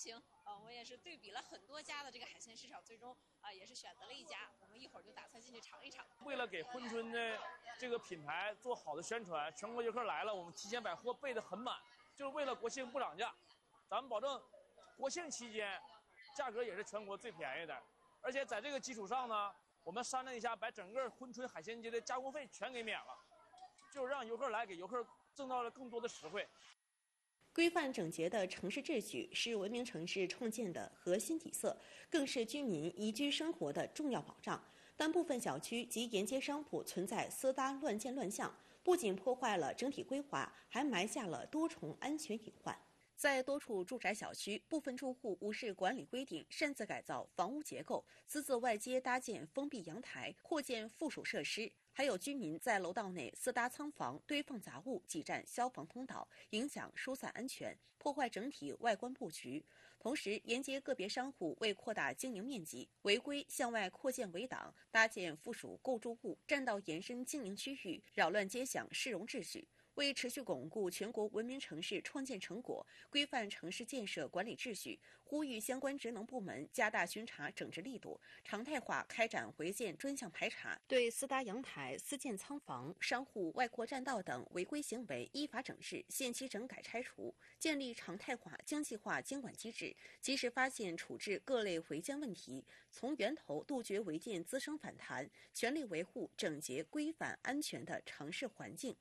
情，我们也是对比了很多家的这个海鲜市场，最终也是选择了一家，我们一会儿就打算进去尝一尝。 为了给珲春的这个品牌做好的宣传，全国游客来了，我们提前把货备得很满，就是为了国庆不涨价，咱们保证国庆期间价格也是全国最便宜的，而且在这个基础上呢，我们商量一下，把整个珲春海鲜节的加工费全给免了，就是让游客来，给游客挣到了更多的实惠。 规范整洁的城市秩序是文明城市创建的核心底色，更是居民宜居生活的重要保障。但部分小区及沿街商铺存在私搭乱建乱象，不仅破坏了整体规划，还埋下了多重安全隐患。在多处住宅小区，部分住户无视管理规定，擅自改造房屋结构，私自外接搭建封闭阳台，扩建附属设施。还有居民在楼道内私搭仓房，堆放杂物，挤占消防通道，影响疏散安全，破坏整体外观布局。同时，沿街个别商户为扩大经营面积，违规向外扩建围挡，搭建附属构筑物，占道延伸经营区域，扰乱街巷市容秩序。为持续巩固全国文明城市创建成果，规范城市建设管理秩序，呼吁相关职能部门加大巡查整治力度，常态化开展违建专项排查，对私搭阳台、私建仓房、商户外扩占道等违规行为依法整治，限期整改拆除，建立常态化、精细化监管机制，及时发现处置各类违建问题，从源头杜绝违建滋生反弹，全力维护整洁、规范、安全的城市环境。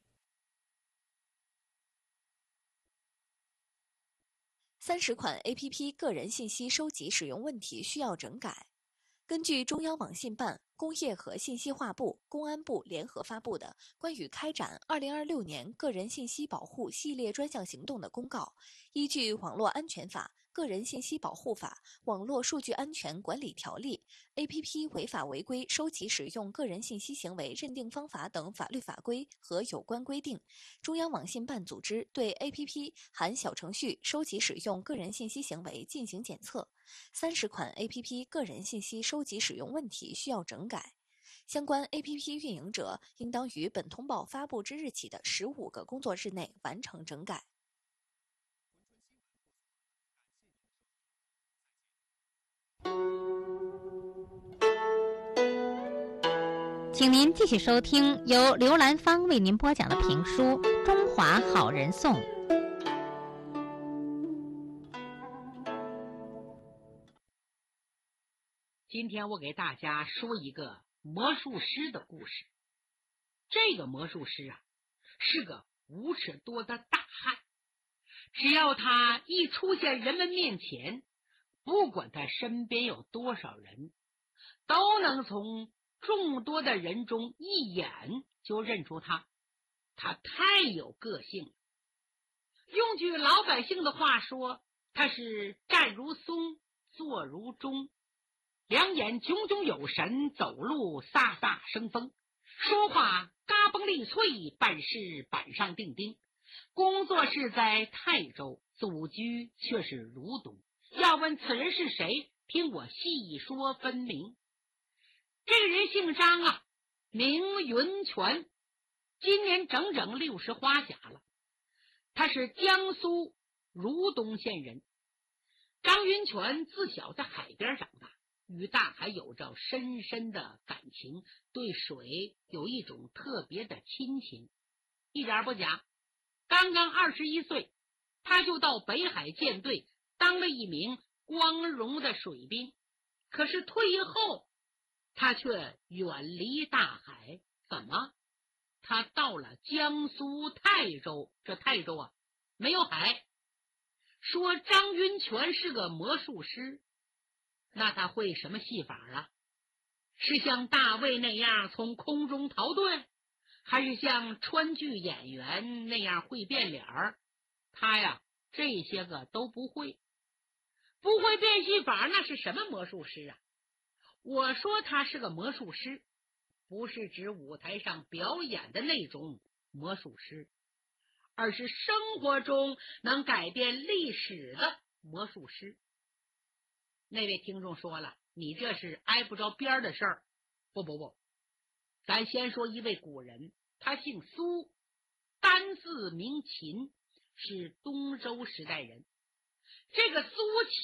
30款 APP 个人信息收集使用问题需要整改。根据中央网信办、工业和信息化部、公安部联合发布的关于开展2026年个人信息保护系列专项行动的公告，依据《网络安全法》、《个人信息保护法》、《网络数据安全管理条例》、APP 违法违规收集使用个人信息行为认定方法等法律法规和有关规定，中央网信办组织对 APP 含小程序收集使用个人信息行为进行检测。30款 APP 个人信息收集使用问题需要整改。相关 APP 运营者应当于本通报发布之日起的15个工作日内完成整改。 请您继续收听由刘兰芳为您播讲的评书《中华好人颂》。 今天我给大家说一个魔术师的故事。这个魔术师是个无耻多的大汉，只要他一出现人们面前，不管他身边有多少人，都能从众多的人中一眼就认出他。他太有个性了。用句老百姓的话说，他是站如松，坐如钟，两眼炯炯有神，走路飒飒生风，说话嘎嘣利脆，办事板上钉钉。工作是在泰州，祖居却是如东。要问此人是谁，听我细说分明。这个人姓张名云泉，今年整整60花甲了。他是江苏如东县人。张云泉自小在海边长大，与大海有着深深的感情，对水有一种特别的亲情。一点不假，刚刚21岁，他就到北海舰队当了一名光荣的水兵。可是退役后，他却远离大海。怎么？他到了江苏泰州，这泰州没有海。说张云泉是个魔术师，那他会什么戏法是像大卫那样从空中逃遁，还是像川剧演员那样会变脸儿？他这些个都不会。不会变戏法，那是什么魔术师我说他是个魔术师，不是指舞台上表演的那种魔术师，而是生活中能改变历史的魔术师。那位听众说了，你这是挨不着边的事儿。不，咱先说一位古人，他姓苏，单字名秦，是东周时代人。这个苏秦